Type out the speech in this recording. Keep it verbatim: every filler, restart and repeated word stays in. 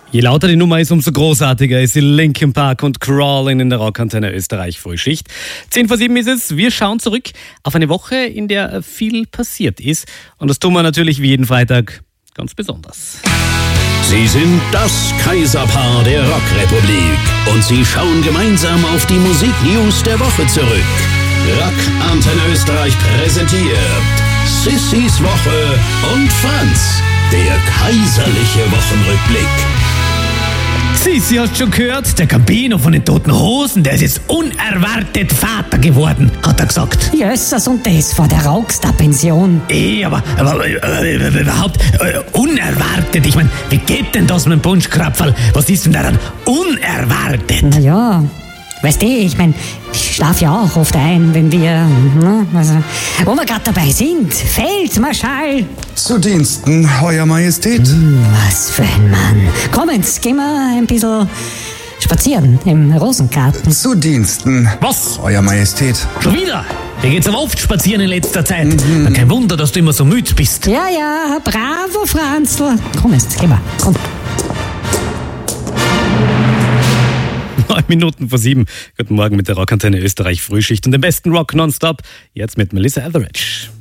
Je lauter die Nummer ist, umso großartiger ist sie. Linkin Park und Crawling in der Rockantenne Österreich Frühschicht. Zehn vor sieben ist es. Wir schauen zurück auf eine Woche, in der viel passiert ist. Und das tun wir natürlich wie jeden Freitag ganz besonders. Sie sind das Kaiserpaar der Rockrepublik und sie schauen gemeinsam auf die Musiknews der Woche zurück. Rockantenne Österreich präsentiert Sissys Woche und Franz, der kaiserliche Wochenrückblick. Sissi, hast schon gehört? Der Gambino von den Toten Hosen, der ist jetzt unerwartet Vater geworden, hat er gesagt. Jössers, und das vor der Rockstar-Pension. Eh, aber, aber äh, äh, überhaupt äh, unerwartet. Ich meine, wie geht denn das mit dem Punschkrapferl? Was ist denn daran unerwartet? Na ja, weißt du, ich meine, ich schlafe ja auch oft ein, wenn wir, ne, also, wo wir gerade dabei sind. Feldmarschall. Zu Diensten, Euer Majestät. Hm, was für ein Mann. Komm, jetzt gehen wir ein bisschen spazieren im Rosengarten. Zu Diensten. Was? Euer Majestät. Schon wieder? Hier geht's aber oft spazieren in letzter Zeit. Mhm. Na, kein Wunder, dass du immer so müde bist. Ja, ja, bravo, Franzl. Komm, jetzt gehen wir. Komm. Neun Minuten vor sieben. Guten Morgen mit der Rockantenne Österreich Frühschicht und dem besten Rock nonstop. Jetzt mit Melissa Etheridge.